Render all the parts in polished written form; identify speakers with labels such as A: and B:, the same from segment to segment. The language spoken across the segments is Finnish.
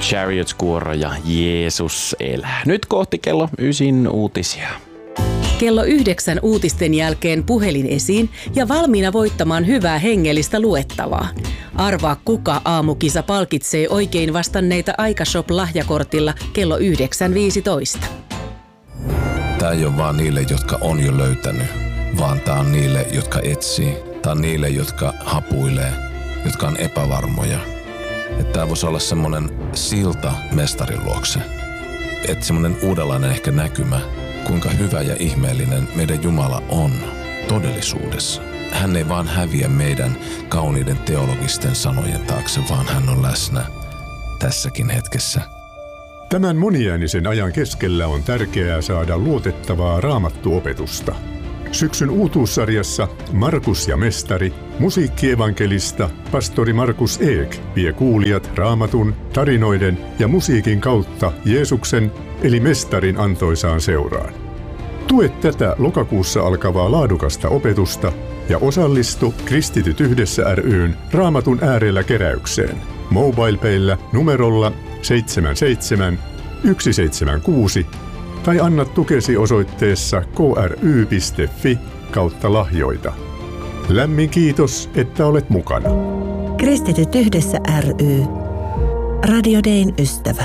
A: Chariots-kuoro ja Jeesus elää. Nyt kohti kello 9 uutisia.
B: Kello 9 uutisten jälkeen puhelin esiin ja valmiina voittamaan hyvää hengellistä luettavaa. Arvaa, kuka aamukisa palkitsee oikein vastanneita Aikashop-lahjakortilla kello 9.15.
C: Tää ei ole vaan niille, jotka on jo löytänyt, vaan tää on niille, jotka etsii. Tää on niille, jotka hapuilee, jotka on epävarmoja. Että tää voisi olla semmonen silta mestarin luokse. Että semmonen uudenlainen ehkä näkymä, kuinka hyvä ja ihmeellinen meidän Jumala on todellisuudessa. Hän ei vaan häviä meidän kauniiden teologisten sanojen taakse, vaan hän on läsnä tässäkin hetkessä.
D: Tämän moniäänisen ajan keskellä on tärkeää saada luotettavaa raamattuopetusta. Syksyn uutuussarjassa Markus ja mestari, musiikkievankelista pastori Markus Eek vie kuulijat raamatun, tarinoiden ja musiikin kautta Jeesuksen eli mestarin antoisaan seuraan. Tue tätä lokakuussa alkavaa laadukasta opetusta ja osallistu Kristityt yhdessä ry:n Raamatun äärellä keräykseen. MobilePayllä numerolla 77 176 tai anna tukesi osoitteessa kry.fi/lahjoita. Lämmin kiitos, että olet mukana.
E: Kristityt yhdessä ry. Radio Dayn ystävä.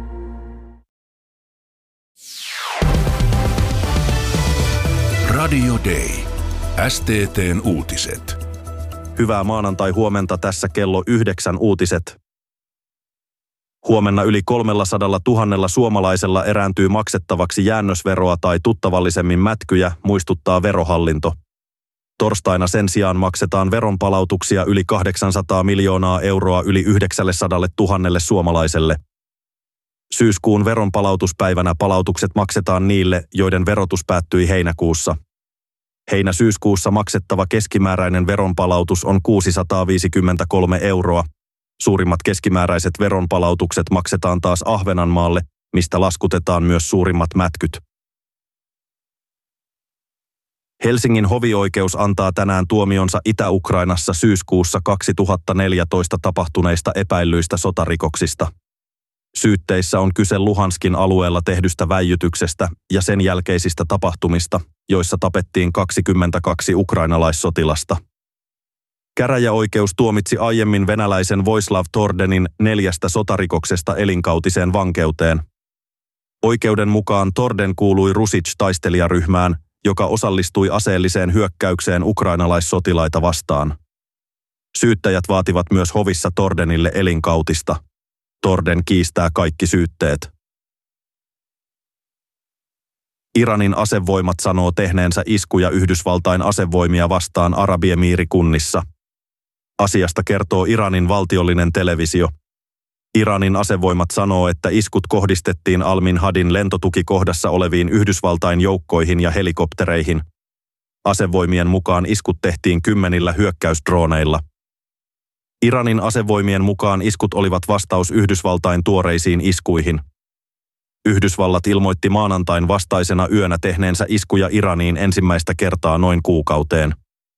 F: Radio Day. STT:n uutiset.
G: Hyvää maanantai-huomenta, tässä kello 9 uutiset. Huomenna yli 300 000 suomalaisella erääntyy maksettavaksi jäännösveroa tai tuttavallisemmin mätkyjä, muistuttaa Verohallinto. Torstaina sen sijaan maksetaan veronpalautuksia yli 800 miljoonaa euroa yli 900 000 suomalaiselle. Syyskuun veronpalautuspäivänä palautukset maksetaan niille, joiden verotus päättyi heinäkuussa. Heinä-syyskuussa maksettava keskimääräinen veronpalautus on 653 euroa. Suurimmat keskimääräiset veronpalautukset maksetaan taas Ahvenanmaalle, mistä laskutetaan myös suurimmat mätkyt. Helsingin hovioikeus antaa tänään tuomionsa Itä-Ukrainassa syyskuussa 2014 tapahtuneista epäillyistä sotarikoksista. Syytteissä on kyse Luhanskin alueella tehdystä väijytyksestä ja sen jälkeisistä tapahtumista, joissa tapettiin 22 ukrainalaissotilasta. Käräjäoikeus tuomitsi aiemmin venäläisen Voislav Tordenin 4 sotarikoksesta elinkautiseen vankeuteen. Oikeuden mukaan Torden kuului Rusic-taistelijaryhmään, joka osallistui aseelliseen hyökkäykseen ukrainalaissotilaita vastaan. Syyttäjät vaativat myös hovissa Tordenille elinkautista. Torden kiistää kaikki syytteet. Iranin asevoimat sanoo tehneensä iskuja Yhdysvaltain asevoimia vastaan Arabiemiirikunnissa. Asiasta kertoo Iranin valtiollinen televisio. Iranin asevoimat sanoo, että iskut kohdistettiin Al-Minhadin lentotukikohdassa oleviin Yhdysvaltain joukkoihin ja helikoptereihin. Asevoimien mukaan iskut tehtiin 10 hyökkäysdrooneilla. Iranin asevoimien mukaan iskut olivat vastaus Yhdysvaltain tuoreisiin iskuihin. Yhdysvallat ilmoitti maanantain vastaisena yönä tehneensä iskuja Iraniin ensimmäistä kertaa noin kuukauteen.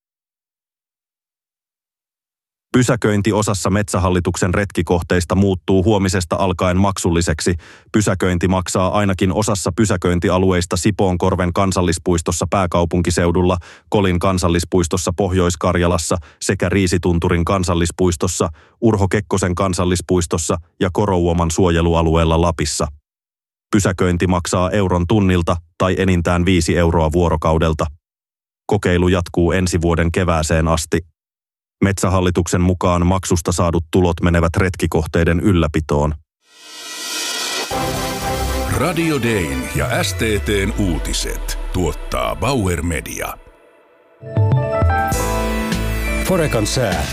G: Pysäköinti osassa Metsähallituksen retkikohteista muuttuu huomisesta alkaen maksulliseksi. Pysäköinti maksaa ainakin osassa pysäköintialueista Sipoonkorven kansallispuistossa pääkaupunkiseudulla, Kolin kansallispuistossa Pohjois-Karjalassa sekä Riisitunturin kansallispuistossa, Urho Kekkosen kansallispuistossa ja Korouoman suojelualueella Lapissa. Pysäköinti maksaa euron tunnilta tai enintään 5 euroa vuorokaudelta. Kokeilu jatkuu ensi vuoden kevääseen asti. Metsähallituksen mukaan maksusta saadut tulot menevät retkikohteiden ylläpitoon.
F: Radio Dayn ja STT:n uutiset tuottaa Bauer Media.
H: Forekan sää.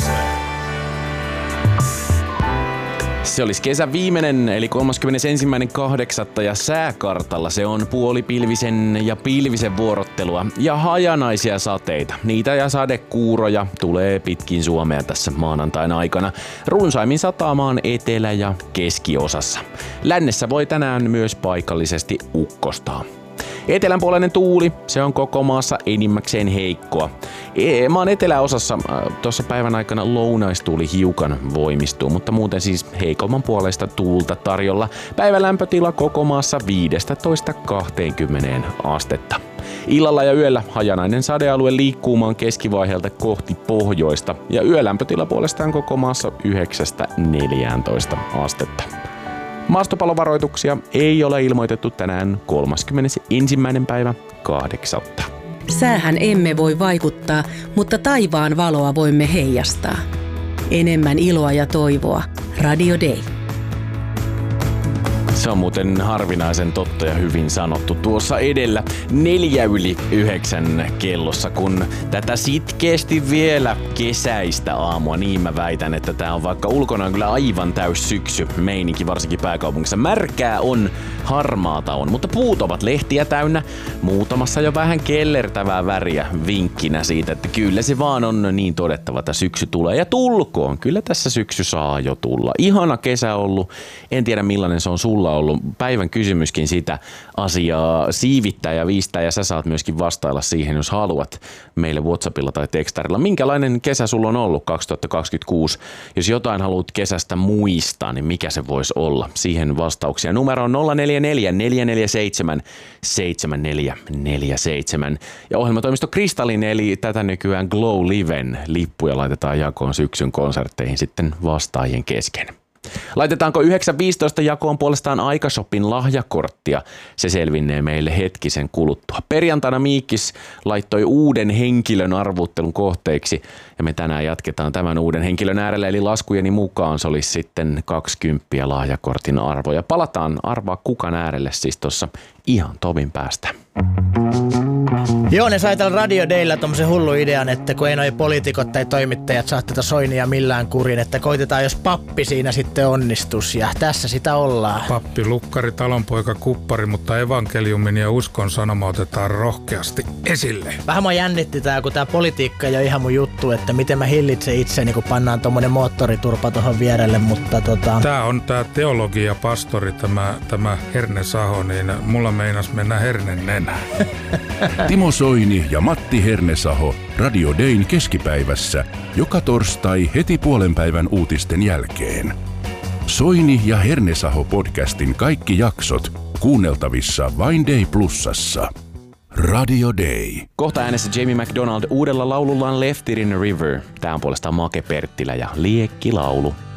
A: Se olisi kesän viimeinen, eli 31.8. ja sääkartalla se on puolipilvisen ja pilvisen vuorottelua ja hajanaisia sateita. Niitä ja sadekuuroja tulee pitkin Suomea tässä maanantain aikana. Runsaimmin sataamaan etelä- ja keskiosassa. Lännessä voi tänään myös paikallisesti ukkostaa. Etelänpuoleinen tuuli, se on koko maassa enimmäkseen heikkoa. Maan eteläosassa tuossa päivän aikana lounaistuuli hiukan voimistuu, mutta muuten siis heikomman puolesta tuulta tarjolla. Päivän lämpötila koko maassa 15-20 astetta. Illalla ja yöllä hajanainen sadealue liikkuu maan keskivaiheelta kohti pohjoista ja yölämpötila puolestaan koko maassa 9-14 astetta. Maastopalovaroituksia ei ole ilmoitettu tänään 31. päivä 8.
B: Säähän emme voi vaikuttaa, mutta taivaan valoa voimme heijastaa. Enemmän iloa ja toivoa. Radio Day.
A: Se on muuten harvinaisen totta ja hyvin sanottu tuossa edellä 8:04 kellossa, kun tätä sitkeästi vielä kesäistä aamua, niin mä väitän, että tää on vaikka ulkona on kyllä aivan täys syksy meininki, varsinkin pääkaupungissa. Märkää on, harmaata on, mutta puut ovat lehtiä täynnä, muutamassa jo vähän kellertävää väriä vinkkinä siitä, että kyllä se vaan on niin todettava, että syksy tulee ja tulkoon. Kyllä tässä syksy saa jo tulla. Ihana kesä ollut, en tiedä millainen se on sulla ollut. Päivän kysymyskin sitä asiaa siivittää ja viistää ja sä saat myöskin vastailla siihen, jos haluat meille WhatsAppilla tai tekstarilla. Minkälainen kesä sulla on ollut 2026? Jos jotain haluat kesästä muistaa, niin mikä se voisi olla? Siihen vastauksia. Numero on 044 447 7447. Ja ohjelmatoimisto Kristallin eli tätä nykyään Glow Liven lippuja laitetaan jakoon syksyn konsertteihin sitten vastaajien kesken. Laitetaanko 9.15 jakoon puolestaan Aikashopin lahjakorttia? Se selvinnee meille hetkisen kuluttua. Perjantaina Miikkis laittoi uuden henkilön arvuuttelun kohteeksi ja me tänään jatketaan tämän uuden henkilön äärellä, eli laskujeni mukaan se olisi sitten 20 lahjakortin arvo. Ja palataan arvaa kukan äärelle siis tuossa ihan tovin päästä.
I: Joo, ne sai tällä Radio Daylla tommosen hullu idean, että kun ei noi poliitikot tai toimittajat saa tätä Soinia millään kurin, että koitetaan jos pappi siinä sitten onnistus ja tässä sitä ollaan.
J: Pappi, lukkari, talonpoika, kuppari, mutta evankeliumin ja uskon sanoma otetaan rohkeasti esille. Vähän
I: mua jännitti tää, kun tää politiikka ei ole ihan mun juttu, että miten mä hillitsen itseni, kun pannaan tommonen moottoriturpa tohon vierelle, mutta
J: Tää on tää teologia pastori, tämä Herne Saho, niin mulla meinas mennä hernen nenään.
F: Timo Soini ja Matti Hernesaho Radio Dayn keskipäivässä joka torstai heti puolenpäivän uutisten jälkeen. Soini ja Hernesaho podcastin kaikki jaksot kuunneltavissa vain Day Plusassa. Radio Day.
A: Kohta äänessä Jamie McDonald uudella laulullaan Left It in a River. Tää on puolestaan Make Perttilä ja Liekki laulu.